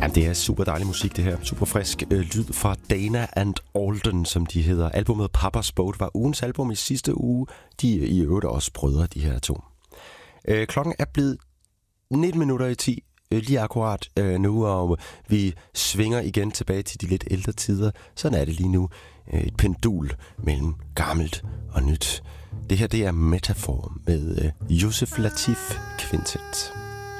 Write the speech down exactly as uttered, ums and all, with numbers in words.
Ja, det er super dejlig musik, det her. Super frisk øh, lyd fra Dana and Alden, som de hedder. Albumet Papa's Boat var ugens album i sidste uge. De er i øvrigt også brødre, de her to. Øh, klokken er blevet nitten minutter i ti, øh, lige akkurat øh, nu, og vi svinger igen tilbage til de lidt ældre tider. Sådan er det lige nu. Øh, et pendul mellem gammelt og nyt. Det her, det er Metafor med øh, Yusef Lateef Quintet.